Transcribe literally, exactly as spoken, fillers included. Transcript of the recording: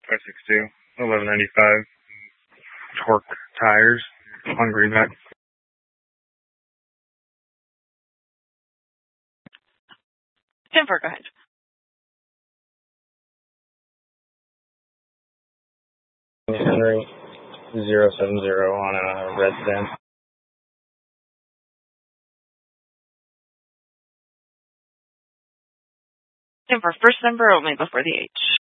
five six two, eleven ninety-five. Torque tires on Greenback. Jennifer, go ahead. Henry zero seven zero on a red sedan. Jennifer, first number only before the H.